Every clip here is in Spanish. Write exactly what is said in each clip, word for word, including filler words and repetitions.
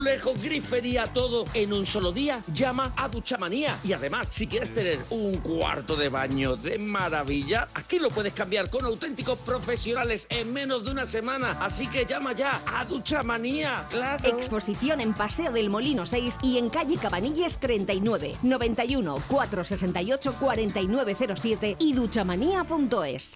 Lejos, grifería, todo en un solo día. Llama a Duchamanía. Y además, si quieres tener un cuarto de baño de maravilla, aquí lo puedes cambiar con auténticos profesionales en menos de una semana. Así que llama ya a Duchamanía. Claro. Exposición en Paseo del Molino seis y en calle Cabanilles treinta y nueve, noventa y uno, cuatrocientos sesenta y ocho, cuarenta y nueve cero siete y duchamanía punto es.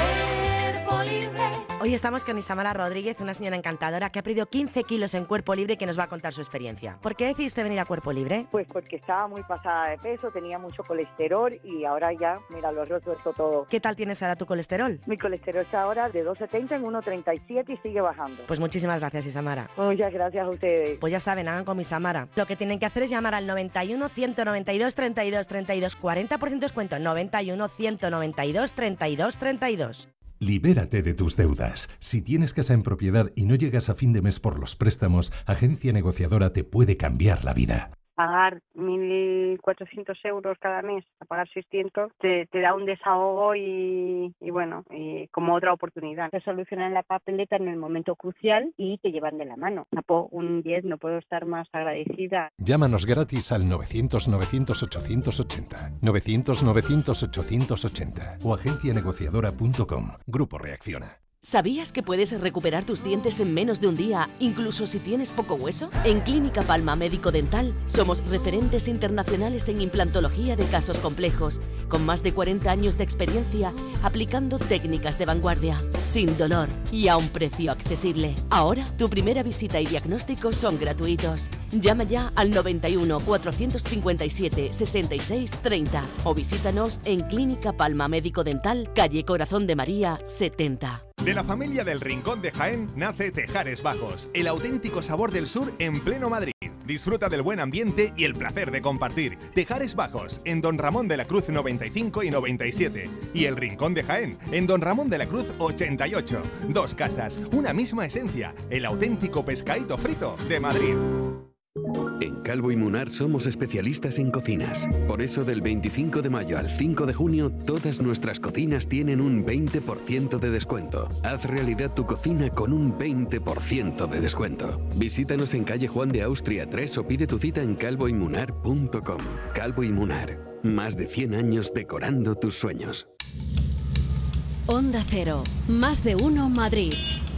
Cuerpo Libre. Hoy estamos con Isamara Rodríguez, una señora encantadora que ha perdido quince kilos en Cuerpo Libre y que nos va a contar su experiencia. ¿Por qué decidiste venir a Cuerpo Libre? Pues porque estaba muy pasada de peso, tenía mucho colesterol y ahora ya, mira, lo he resuelto todo. ¿Qué tal tienes ahora tu colesterol? Mi colesterol está ahora de doscientos setenta en ciento treinta y siete y sigue bajando. Pues muchísimas gracias, Isamara. Muchas gracias a ustedes. Pues ya saben, hagan como Isamara. Lo que tienen que hacer es llamar al noventa y uno, ciento noventa y dos, treinta y dos, treinta y dos, cuarenta por ciento descuento, noventa y uno, ciento noventa y dos, treinta y dos, treinta y dos. Libérate de tus deudas. Si tienes casa en propiedad y no llegas a fin de mes por los préstamos, Agencia Negociadora te puede cambiar la vida. Pagar mil cuatrocientos euros cada mes, a pagar seiscientos, te, te da un desahogo y, y bueno, y como otra oportunidad. Te solucionan la papeleta en el momento crucial y te llevan de la mano. Napo, un diez, no puedo estar más agradecida. Llámanos gratis al novecientos, novecientos, ochocientos ochenta, novecientos, novecientos, ochocientos ochenta o agencia negociadora punto com. Grupo Reacciona. ¿Sabías que puedes recuperar tus dientes en menos de un día, incluso si tienes poco hueso? En Clínica Palma Médico Dental somos referentes internacionales en implantología de casos complejos, con más de cuarenta años de experiencia aplicando técnicas de vanguardia, sin dolor y a un precio accesible. Ahora, tu primera visita y diagnóstico son gratuitos. Llama ya al noventa y uno, cuatrocientos cincuenta y siete, sesenta y seis, treinta o visítanos en Clínica Palma Médico Dental, calle Corazón de María, setenta. De la familia del Rincón de Jaén nace Tejares Bajos, el auténtico sabor del sur en pleno Madrid. Disfruta del buen ambiente y el placer de compartir. Tejares Bajos, en Don Ramón de la Cruz noventa y cinco y noventa y siete. Y el Rincón de Jaén, en Don Ramón de la Cruz ochenta y ocho. Dos casas, una misma esencia. El auténtico pescadito frito de Madrid. En Calvo y Munar somos especialistas en cocinas. Por eso del veinticinco de mayo al cinco de junio, todas nuestras cocinas tienen un veinte por ciento de descuento. Haz realidad tu cocina con un veinte por ciento de descuento. Visítanos en calle Juan de Austria tres o pide tu cita en calvo y munar punto com. Calvo y Munar, más de cien años decorando tus sueños. Onda Cero, más de uno Madrid.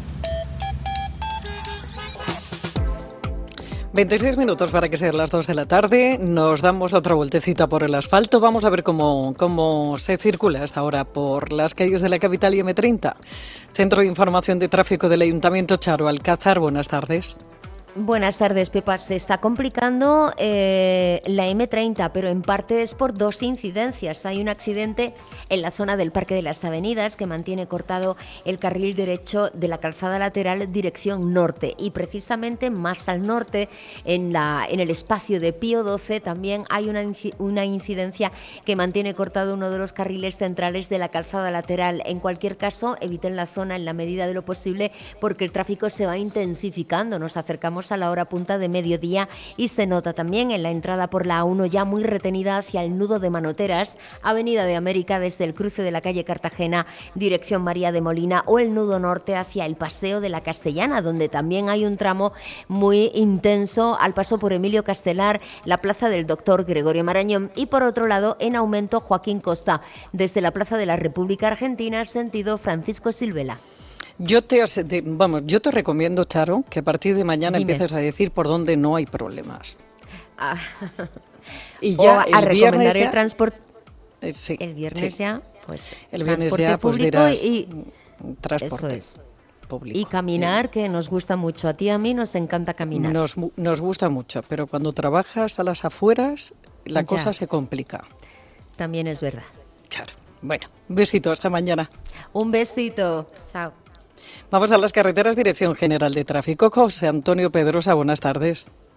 veintiséis minutos para que sean las dos de la tarde. Nos damos otra vueltecita por el asfalto. Vamos a ver cómo, cómo se circula hasta ahora por las calles de la capital y eme treinta. Centro de Información de Tráfico del Ayuntamiento, Charo Alcázar. Buenas tardes. Buenas tardes, Pepa. Se está complicando eh, la eme treinta, pero en parte es por dos incidencias. Hay un accidente en la zona del Parque de las Avenidas que mantiene cortado el carril derecho de la calzada lateral dirección norte, y precisamente más al norte, en, la, en el espacio de Pío doce, también hay una, una incidencia que mantiene cortado uno de los carriles centrales de la calzada lateral. En cualquier caso, eviten la zona en la medida de lo posible porque el tráfico se va intensificando. Nos acercamos a la hora punta de mediodía y se nota también en la entrada por la A uno ya muy retenida hacia el nudo de Manoteras, Avenida de América desde el cruce de la calle Cartagena, dirección María de Molina, o el nudo norte hacia el Paseo de la Castellana, donde también hay un tramo muy intenso al paso por Emilio Castelar, la plaza del Doctor Gregorio Marañón, y por otro lado en aumento Joaquín Costa, desde la plaza de la República Argentina, sentido Francisco Silvela. Yo te, vamos, yo te recomiendo, Charo, que a partir de mañana Dime. empieces a decir por dónde no hay problemas. Ah. Y ya o a el viernes el ya, transporte. eh, sí, el viernes sí. ya, pues el viernes transporte ya, pues público dirás y transporte eso es. público. Y caminar, que nos gusta mucho. A ti y a mí nos encanta caminar. Nos, nos gusta mucho, pero cuando trabajas a las afueras, la Ya. cosa se complica. También es verdad. Claro. Bueno, un besito, hasta mañana. Un besito. Chao. Vamos a las carreteras, Dirección General de Tráfico. José Antonio Pedrosa, buenas tardes.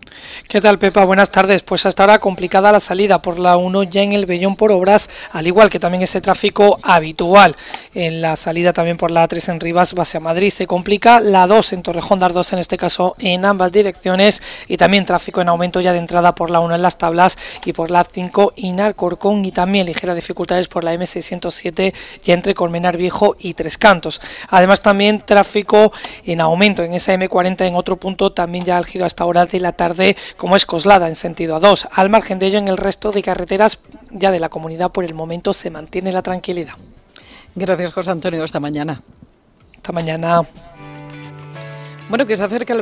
¿Qué tal, Pepa? Buenas tardes. Pues hasta ahora complicada la salida por la uno ya en el Bellón por obras, al igual que también ese tráfico habitual. En la salida también por la A tres en Rivas, base a Madrid, se complica. La dos en Torrejón de Ardoz, en este caso en ambas direcciones, y también tráfico en aumento ya de entrada por la uno en Las Tablas y por la A cinco en Alcorcón, y también ligeras dificultades por la eme seiscientos siete ya entre Colmenar Viejo y Tres Cantos. Además también tráfico en aumento en esa eme cuarenta en otro punto, también ya álgido hasta hora de la tarde, como es Coslada en sentido A dos. Al margen de ello, en el resto de carreteras ya de la comunidad por el momento se mantiene la tranquilidad. Gracias, José Antonio. Hasta mañana. Hasta mañana. Bueno, que se acerca el